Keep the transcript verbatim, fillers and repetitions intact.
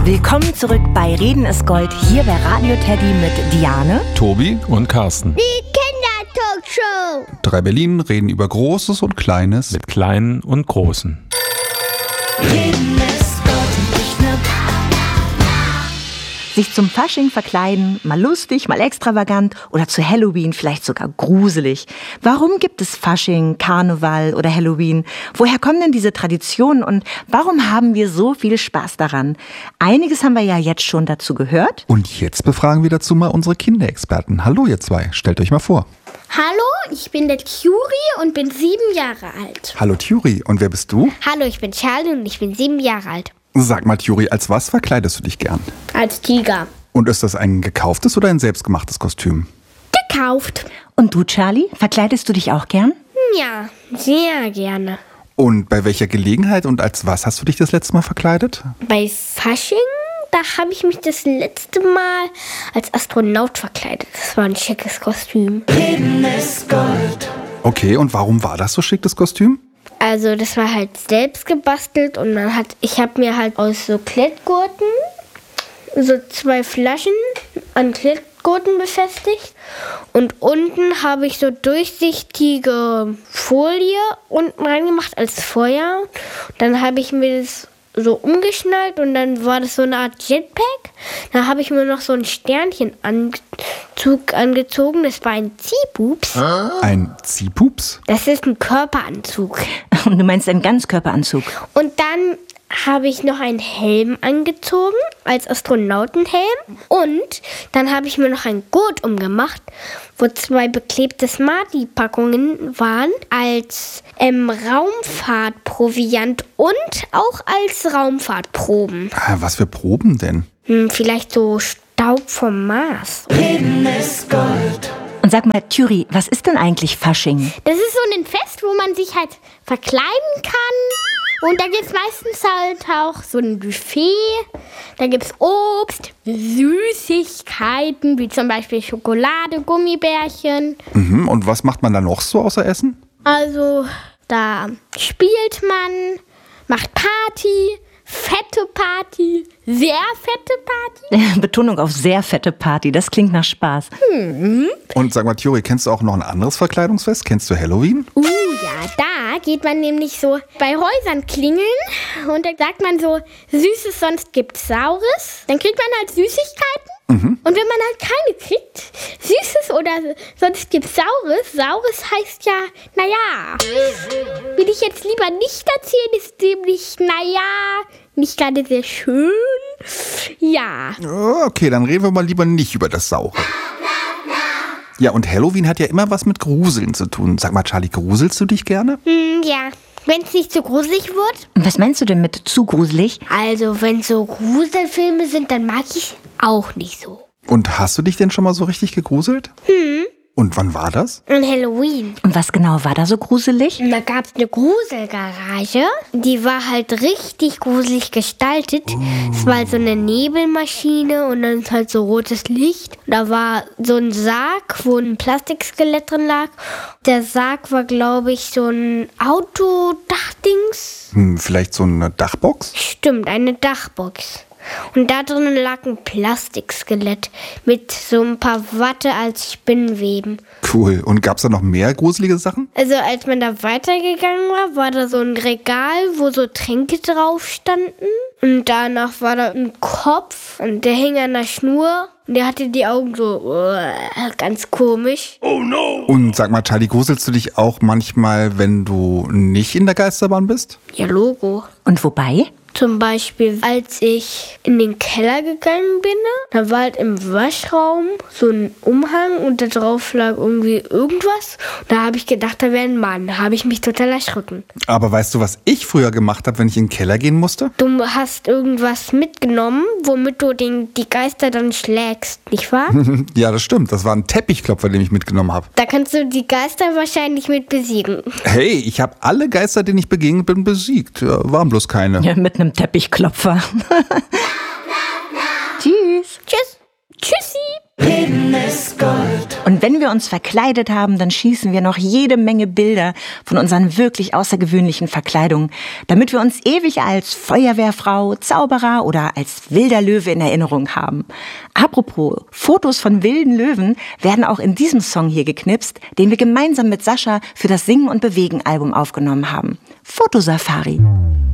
Willkommen zurück bei Reden ist Gold, hier bei Radio Teddy mit Diane, Tobi und Carsten. Die Kindertalkshow. Drei Berlin reden über Großes und Kleines. Mit Kleinen und Großen. Reden ist Gold, nicht nur sich zum Fasching verkleiden, mal lustig, mal extravagant oder zu Halloween vielleicht sogar gruselig. Warum gibt es Fasching, Karneval oder Halloween? Woher kommen denn diese Traditionen und warum haben wir so viel Spaß daran? Einiges haben wir ja jetzt schon dazu gehört. Und jetzt befragen wir dazu mal unsere Kinderexperten. Hallo ihr zwei, stellt euch mal vor. Hallo, ich bin der Thuri und bin sieben Jahre alt. Hallo Thuri, und wer bist du? Hallo, ich bin Charlie und ich bin sieben Jahre alt. Sag mal Thuri, als was verkleidest du dich gern? Als Tiger. Und ist das ein gekauftes oder ein selbstgemachtes Kostüm? Gekauft. Und du, Charlie, verkleidest du dich auch gern? Ja, sehr gerne. Und bei welcher Gelegenheit und als was hast du dich das letzte Mal verkleidet? Bei Fasching, da habe ich mich das letzte Mal als Astronaut verkleidet. Das war ein schickes Kostüm. Reden ist Gold. Okay, und warum war das so schick, das Kostüm? Also das war halt selbst gebastelt und man hat, ich habe mir halt aus so Klettgurten so zwei Flaschen an Klettgurten befestigt und unten habe ich so durchsichtige Folie unten reingemacht als Feuer. Dann habe ich mir das so umgeschnallt und dann war das so eine Art Jetpack. Da habe ich mir noch so ein Sternchenanzug angezogen. Das war ein Ziehpups. Ein Ziehpups? Das ist ein Körperanzug. Und du meinst einen Ganzkörperanzug? Und dann habe ich noch einen Helm angezogen, als Astronautenhelm. Und dann habe ich mir noch ein Gurt umgemacht, wo zwei beklebte Smarty-Packungen waren, als ähm, Raumfahrtproviant und auch als Raumfahrtproben. Ah, was für Proben denn? Hm, vielleicht so Staub vom Mars. Reden ist Gold. Und sag mal, Thuri, was ist denn eigentlich Fasching? Das ist so ein Fest, wo man sich halt verkleiden kann. Und da gibt es meistens halt auch so ein Buffet. Da gibt es Obst, Süßigkeiten, wie zum Beispiel Schokolade, Gummibärchen. Mhm, und was macht man da noch so außer Essen? Also, da spielt man, macht Party, fette Party, sehr fette Party. Betonung auf sehr fette Party, das klingt nach Spaß. Hm. Und sag mal, Thuri, kennst du auch noch ein anderes Verkleidungsfest? Kennst du Halloween? Uh, ja, da geht man nämlich so bei Häusern klingeln und da sagt man so, Süßes, sonst gibt's Saures. Dann kriegt man halt Süßigkeiten. Mhm. Und wenn man halt keine kriegt, Süßes oder sonst gibt's Saures. Saures heißt ja, naja, will ich jetzt lieber nicht erzählen, ist nämlich, naja, nicht gerade sehr schön. Ja. Okay, dann reden wir mal lieber nicht über das Saure. Ja, und Halloween hat ja immer was mit Gruseln zu tun. Sag mal, Charlie, gruselst du dich gerne? Hm, ja. Wenn es nicht zu gruselig wird. Was meinst du denn mit zu gruselig? Also, wenn so Gruselfilme sind, dann mag ich auch nicht so. Und hast du dich denn schon mal so richtig gegruselt? Hm. Und wann war das? An Halloween. Und was genau war da so gruselig? Da gab es eine Gruselgarage. Die war halt richtig gruselig gestaltet. Oh. Es war halt so eine Nebelmaschine und dann ist halt so rotes Licht. Da war so ein Sarg, wo ein Plastikskelett drin lag. Der Sarg war, glaube ich, so ein Autodachdings. Hm, vielleicht so eine Dachbox? Stimmt, eine Dachbox. Und da drinnen lag ein Plastikskelett mit so ein paar Watte als Spinnweben. Cool. Und gab's da noch mehr gruselige Sachen? Also als man da weitergegangen war, war da so ein Regal, wo so Tränke drauf standen. Und danach war da ein Kopf und der hing an der Schnur. Und der hatte die Augen so uh, ganz komisch. Oh no! Und sag mal, Charlie, gruselst du dich auch manchmal, wenn du nicht in der Geisterbahn bist? Ja, Logo. Und wobei? Zum Beispiel, als ich in den Keller gegangen bin, da war halt im Waschraum so ein Umhang und da drauf lag irgendwie irgendwas. Und da habe ich gedacht, da wäre ein Mann. Da habe ich mich total erschrocken. Aber weißt du, was ich früher gemacht habe, wenn ich in den Keller gehen musste? Du hast irgendwas mitgenommen, womit du den, die Geister dann schlägst, nicht wahr? Ja, das stimmt. Das war ein Teppichklopfer, den ich mitgenommen habe. Da kannst du die Geister wahrscheinlich mit besiegen. Hey, ich habe alle Geister, denen ich begegnet bin, besiegt. Ja, waren bloß keine. Ja, mit einem Teppichklopfer. Tschüss. Tschüss. Tschüssi. Reden ist Gold. Und Und wenn wir uns verkleidet haben, dann schießen wir noch jede Menge Bilder von unseren wirklich außergewöhnlichen Verkleidungen, damit wir uns ewig als Feuerwehrfrau, Zauberer oder als wilder Löwe in Erinnerung haben. Apropos, Fotos von wilden Löwen werden auch in diesem Song hier geknipst, den wir gemeinsam mit Sascha für das Singen und Bewegen Album aufgenommen haben. Fotosafari.